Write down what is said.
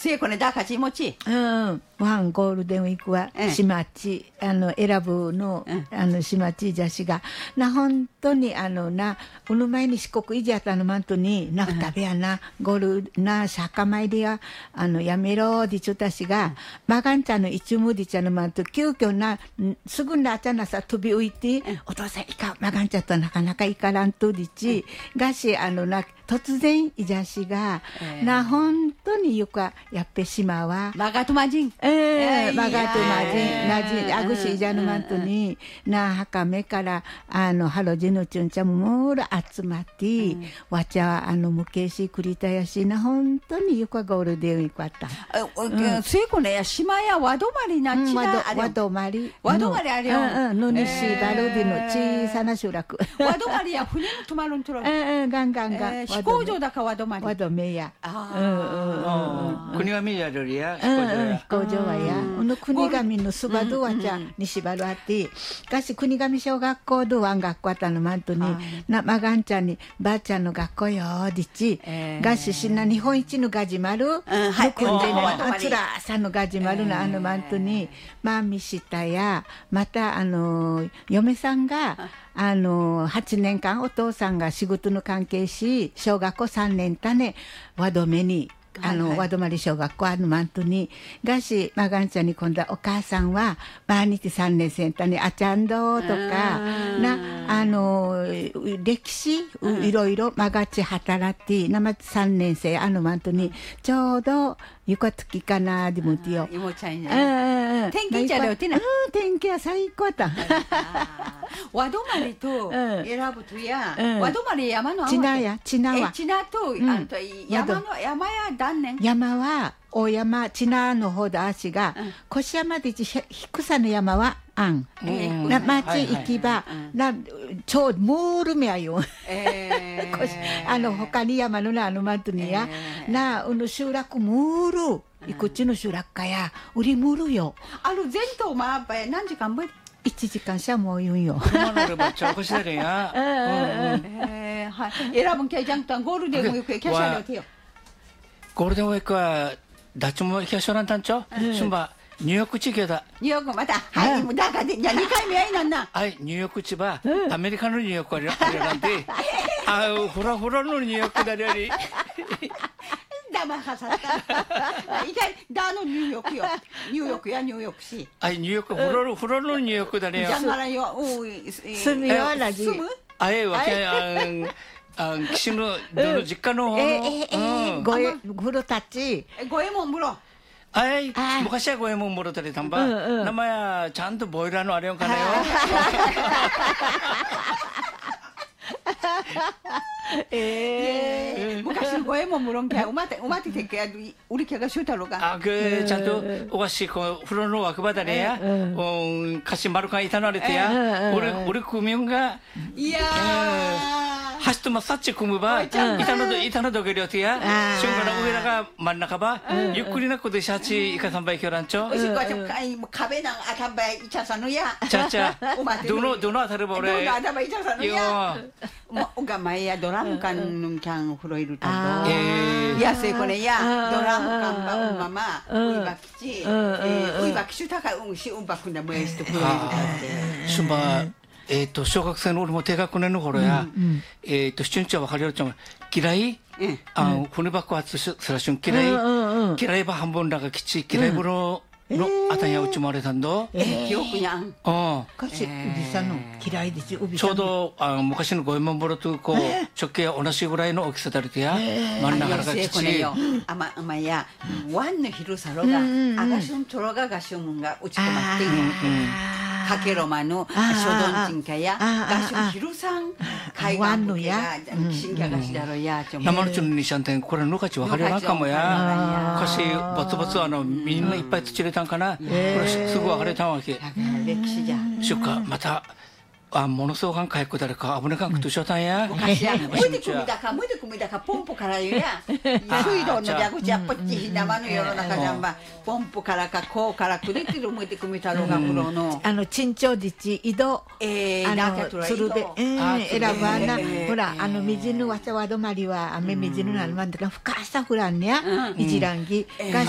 せいこねだかちもち。 ワンゴールデンウィークは島地選ぶの島地じゃしがな本当になこの前に四国いじゃったのマントにな食べやなゴールな釈迦参りややめろでちゅたしがマガンちゃんの一無でちゃのマント急遽なすぐなあちゃなさ飛び浮いてお父さんいかマガンちゃんとなかなかいからんとでちがしな突然いじゃしがな本当によくやっぺ島はマガトマジンマガトマジンなじあぐしいじゃのマントになはかめからハロジのちゅんちゃもろ集まってわちゃむけしくりたやしな本当によくゴールデンウィークあったせいこねや島やわどまりなちなわどまりわどまりあれよのにしバルディの小さな集落わどまりや船も止まるんとろガンガンガン飛行場だかわどまりわどめや国神やよりや飛行場はや国神のそばどわちゃ西原あってがし国神小学校どわん学校あったのマントになまがんちゃんにばあちゃんの学校よでちがししな日本一のガジマルむくんでねあつらさんのガジマルのマントにまあみしたやまた嫁さんが8年間お父さんが仕事の関係し小学校3年たねわどめにわどまり小学校マントにがしまがんちゃんに今度はお母さんは毎日3年生たねあちゃんどとかな歴史いろいろまがち働いてなま3年生マントにちょうどゆかつきかなでもてよ天気じゃよてな天気は最高だわどまりと選ぶとやわどまり山のちなやちなはちなと山や断念山は大山ちなのほど足が腰山で低さの山はな町行きばなちょうどモールめあよ他に山のマントにやな集落モールいくちの集落かや売りモールよ全島まあ何時間ぶり 1時間しゃもう言うんよ。 車乗ればちょこしだれや。 はい。選ぶんきゃじゃんとゴールデンウィークキャシャルてよ。 ゴールデンウィークはダッチもキャシャランタンチョ。しんばニューヨーク地域だ。 ニューヨークまたはいもうだからでじゃ2回目やいなんな。 はいニューヨーク地はアメリカのニューヨークあれなんで、フラフラのニューヨークだれり。 だまはさった。いかいだのニューヨークよ。ニューヨークやニューヨークし。 ニューヨークフラのニューヨークだねよ。 じゃならよ。 住むよラジ。 住む？ わけ岸の実家のごえ風呂たち。 ごえもん風呂。 昔は五右衛門もろたりたんば、名前はちゃんとボイラーのあれよかなよ。 昔の五右衛門もろんきゃうまててけ売りきゃがしゅうたろが。 ちゃんとおわしこう風呂の枠場だれや、かし丸かいたなれてや、俺組みんがいや走ってまさっち組むば、板のどけりょてや、しゅんから上らが真ん中ば、ゆっくりなことでシャチイカさんばいきょらんちょ。 壁なんあたんばいいちゃさのや。 ちゃちゃ、どのあたりば俺。 どのあたんばいちゃさのや。おが前やドラム缶のキャン風呂いると。いやせこれやドラム缶ばうんままういばきち、ういばきしゅたかうんしうんばくなもえして風呂いるだって。 しゅんば。小学生の俺も低学年の頃や、七春ちゃんははりょうちゃん嫌い骨爆発すらしゅん嫌いば半分らがきち嫌い風呂のあたんやうちもあれたんど記憶やんかしおじさんの嫌いですちょうど昔の五右衛門風呂とこう直径同じぐらいの大きさだれてや真ん中らがきちあまやワンの昼さろがあがしゅんとろががしゅんがうちこまってかけろまの書道人かやがしゅん昼さん海岸のや新キャがしだろや生のちゅんにしゃんてんこれのかちわかりなんかもやかしぼつぼつみんないっぱい土れたんかなこれすぐわかれたわけ歴史じゃしゅかまたものすごくかいこだれか危なかんくとしょたんや昔やむで組みだかポンポからよや水道の蛇口やぽっちひだまの世の中じゃんばポンポからかこうからくれてるむで組みたろが風呂の陳長自治井戸鶴で選ぶあんなほら水のわさわどまりは雨水のなるまんだから深さふらんにゃ一覧ぎが